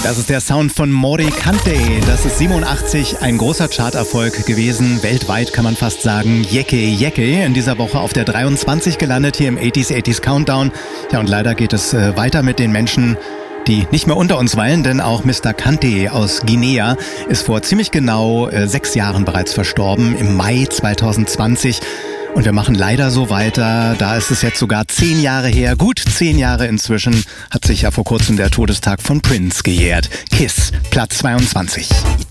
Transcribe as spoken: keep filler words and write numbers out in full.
Das ist der Sound von Mori Kante. Das ist siebenundachtzig ein großer Charterfolg gewesen. Weltweit kann man fast sagen, Yeke Yeke. In dieser Woche auf der dreiundzwanzig gelandet hier im achtziger achtziger Countdown. Ja, und leider geht es äh, weiter mit den Menschen, die nicht mehr unter uns weilen, denn auch Mister Kante aus Guinea ist vor ziemlich genau äh, sechs Jahren bereits verstorben, im Mai zweitausendzwanzig. Und wir machen leider so weiter, da ist es jetzt sogar zehn Jahre her, gut zehn Jahre inzwischen, hat sich ja vor kurzem der Todestag von Prince gejährt. Kiss, Platz zweiundzwanzig.